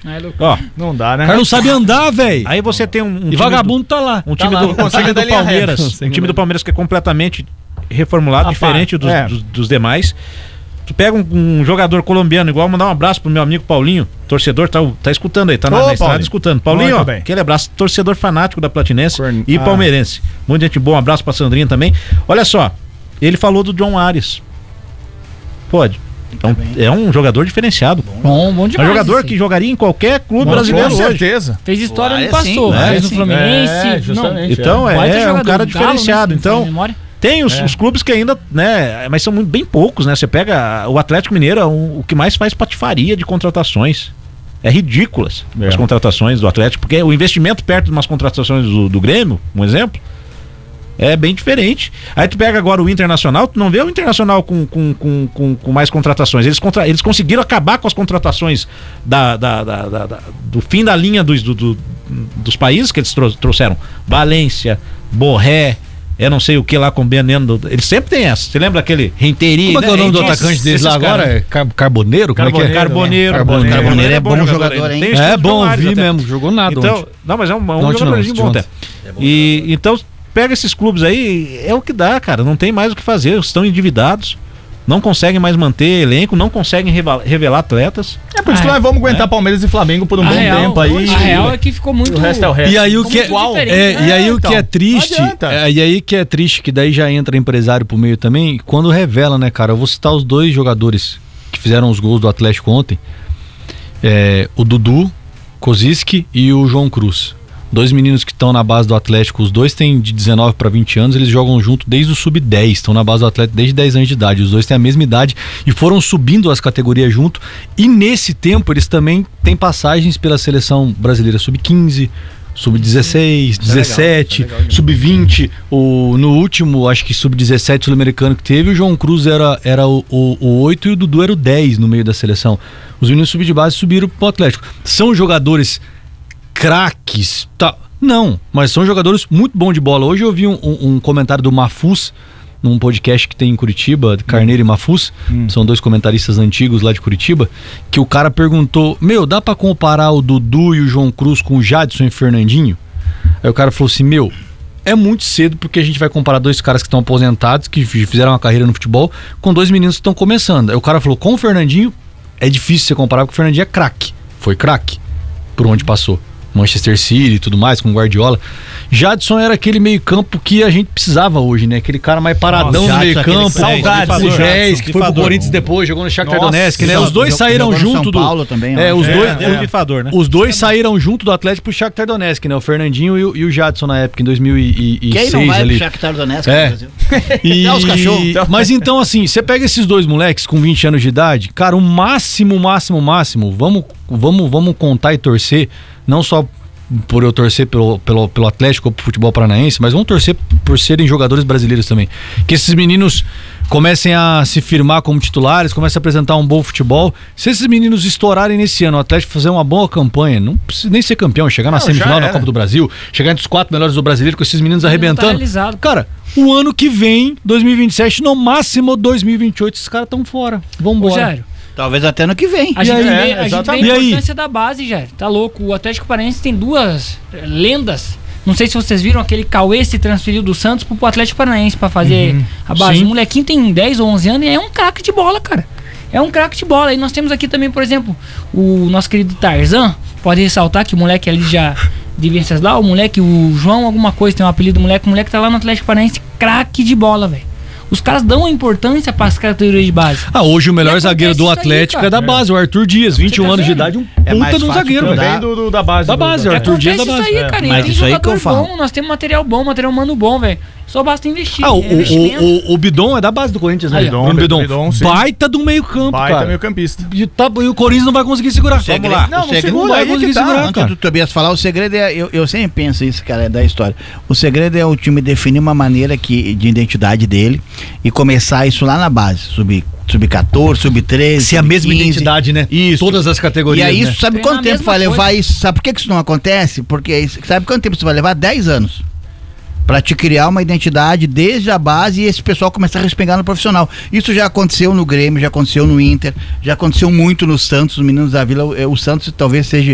Ó, não dá, né? O cara não sabe andar, velho. Aí você tem um E vagabundo tá lá. Um time do Palmeiras. Um time do Palmeiras que é completamente reformulado, diferente dos demais. Tu pega um jogador colombiano, igual, mandar um abraço pro meu amigo Paulinho, torcedor, tá escutando aí, tá na estrada escutando. Paulinho, ó, aquele abraço, torcedor fanático da Platinense e palmeirense. Muita gente boa, um abraço pra Sandrinha também. Olha só, ele falou do John Arias. Pode. É um jogador diferenciado. Bom demais. É um jogador que jogaria em qualquer clube brasileiro hoje. Com certeza. Fez história no passou. Fez no Fluminense. Então é um cara diferenciado. Então tem os clubes que ainda, né, mas são bem poucos, né? Você pega o Atlético Mineiro, o que mais faz patifaria de contratações. É ridículas as contratações do Atlético, porque o investimento perto de umas contratações do Grêmio, um exemplo, é bem diferente. Aí tu pega agora o Internacional, tu não vê o Internacional com mais contratações. Eles conseguiram acabar com as contratações do fim da linha dos países que eles trouxeram. Valência, Borré, eu não sei o que lá com o Benendo. Eles sempre tem essa. Você lembra aquele Renteria? Como é que é o nome do atacante deles lá agora? Carboneiro? Como é que é? Carboneiro é bom jogador, hein? É bom, vi mesmo. Jogou nada. Então, não, mas é um jogadorzinho bom até. E então pega esses clubes aí, é o que dá, cara. Não tem mais o que fazer. Estão endividados. Não conseguem mais manter elenco, não conseguem revelar atletas. É por isso que nós vamos aguentar Palmeiras e Flamengo por um bom tempo aí. A real é que ficou muito. O resto é o resto. E aí o que que é triste, e aí que é triste, que daí já entra empresário pro meio também, quando revela, né, cara? Eu vou citar os dois jogadores que fizeram os gols do Atlético ontem. O Dudu Koziski e o João Cruz. Dois meninos que estão na base do Atlético, os dois têm de 19 para 20 anos, eles jogam junto desde o sub-10, estão na base do Atlético desde 10 anos de idade, os dois têm a mesma idade e foram subindo as categorias junto, e nesse tempo eles também têm passagens pela seleção brasileira sub-15, sub-16, 17, sub-20, no último, acho que sub-17 sul-americano que teve, o João Cruz era o 8 e o Dudu era o 10 no meio da seleção. Os meninos sub de base subiram pro Atlético. São jogadores craques, tá? Não, mas são jogadores muito bons de bola. Hoje eu vi um comentário do Mafuz num podcast que tem em Curitiba, Carneiro e Mafuz, são dois comentaristas antigos lá de Curitiba, que o cara perguntou, dá pra comparar o Dudu e o João Cruz com o Jadson e Fernandinho? Aí o cara falou assim, é muito cedo porque a gente vai comparar dois caras que estão aposentados, que fizeram uma carreira no futebol, com dois meninos que estão começando. Aí o cara falou, com o Fernandinho é difícil você comparar, porque o Fernandinho é craque, foi craque por onde passou. Manchester City e tudo mais, com Guardiola. Jadson era aquele meio campo que a gente precisava hoje, né? Aquele cara mais paradão no meio campo. Saudades do Reis, que foi pro Corinthians depois, jogou no Shakhtar Donetsk, né? Os dois saíram junto do... Paulo também, os dois saíram junto do Atlético pro Shakhtar Donetsk, né? O Fernandinho e o Jadson na época, em 2006. Quem não vai pro Shakhtar Donetsk no Brasil? Os cachorros. Mas então, assim, você pega esses dois moleques com 20 anos de idade, cara, o máximo, vamos contar e torcer, não só por eu torcer pelo Atlético ou pro futebol paranaense, mas vamos torcer por serem jogadores brasileiros também. Que esses meninos comecem a se firmar como titulares, comecem a apresentar um bom futebol. Se esses meninos estourarem nesse ano, o Atlético fazer uma boa campanha, não precisa nem ser campeão, chegar na semifinal da Copa do Brasil, chegar entre os 4 melhores do brasileiro com esses meninos arrebentando. Cara, o ano que vem, 2027, no máximo 2028, esses caras estão fora. Vambora. Talvez até no que vem. A gente vê a importância da base, Jair. Tá louco. O Atlético Paranaense tem duas lendas. Não sei se vocês viram, aquele Cauê se transferiu do Santos pro Atlético Paranaense pra fazer a base. O molequinho tem 10 ou 11 anos e é um craque de bola, cara. É um craque de bola. E nós temos aqui também, por exemplo, o nosso querido Tarzan. Pode ressaltar que o moleque ali já de Venceslau, o moleque, o João alguma coisa, tem um apelido do moleque. O moleque tá lá no Atlético Paranaense, craque de bola, velho. Os caras dão importância para as categorias de base. Hoje o melhor zagueiro do Atlético é da base, o Arthur Dias, 21 anos de idade, puta de um zagueiro. Vem da base. Da base, o Arthur Dias da base. Isso aí, cara. Mas isso aí que eu falo. Bom, nós temos material bom, material humano bom, velho. Só basta investir. O Bidon é da base do Corinthians, né? Bidon. Baita do meio campo, cara. Baita meio campista. E o Corinthians não vai conseguir segurar. Vamos lá. Não vai conseguir segurar, cara. Antes do Tobias falar, o segredo é... Eu sempre penso isso, cara, da história. O segredo é o time definir uma maneira de identidade dele e começar isso lá na base. Sub-14, sub-13, se a mesma identidade, né? Isso. Todas as categorias. E aí, né? Sabe quanto tempo vai levar isso? Sabe por que isso não acontece? Porque sabe quanto tempo isso vai levar? 10 anos. Pra te criar uma identidade desde a base e esse pessoal começar a respingar no profissional. Isso já aconteceu no Grêmio, já aconteceu no Inter, já aconteceu muito no Santos, os meninos da Vila. O Santos talvez seja